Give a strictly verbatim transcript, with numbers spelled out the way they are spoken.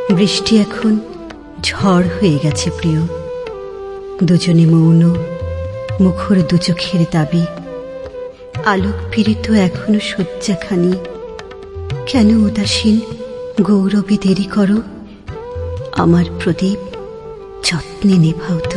বৃষ্টি এখন ঝড় হয়ে গেছে প্রিয়, দুজনে মৌন, মুখর দু চোখের দাবি। আলোক পীড়িত এখনো শয্যাখানি, কেন উদাসীন গৌরবে দেরি করো? আমার প্রদীপ যত্নে নেভাও।